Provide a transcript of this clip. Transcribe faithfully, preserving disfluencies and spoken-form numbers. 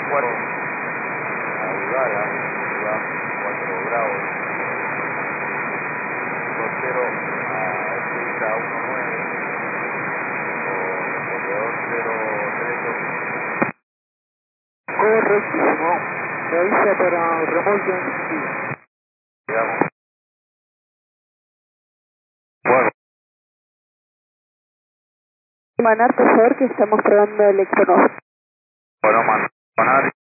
cuatro Audara, ya cuatro grados, costero a Suiza uno nueve, o corredor cero tres dos. Correctísimo. Me avisa para remolque en sentido. Digamos. Bueno. Manar, por favor, que estamos probando el electrono. Bueno, man, manar.